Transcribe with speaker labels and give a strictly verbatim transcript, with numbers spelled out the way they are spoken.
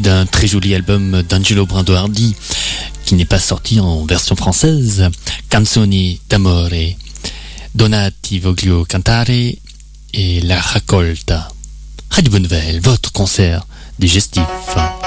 Speaker 1: d'un très joli album d'Angelo Branduardi qui n'est pas sorti en version française. Canzoni d'amore, Donati voglio cantare et La raccolta. Radio Bonne Nouvelle, votre concert digestif.